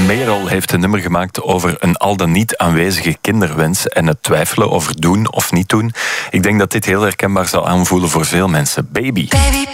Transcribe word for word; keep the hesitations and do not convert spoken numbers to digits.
Merel heeft een nummer gemaakt over een al dan niet aanwezige kinderwens en het twijfelen over doen of niet doen. Ik denk dat dit heel herkenbaar zal aanvoelen voor veel mensen. Baby. Baby.